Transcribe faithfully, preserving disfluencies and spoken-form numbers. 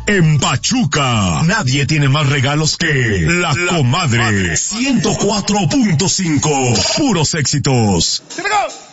en Pachuca. Nadie tiene más regalos que La, la Comadre. ciento cuatro punto cinco. Puros éxitos. ¡Se me go!